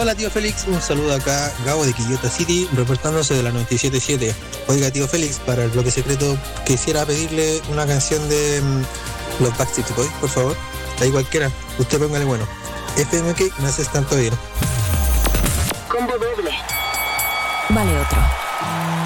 Hola tío Félix, un saludo acá, Gabo de Quillota City, reportándose de la 97.7. Oiga tío Félix, para el bloque secreto quisiera pedirle una canción de los Backstreet Boys, por favor. Ahí cualquiera, usted póngale bueno. FMK, me haces tanto bien. Combo doble. Vale otro.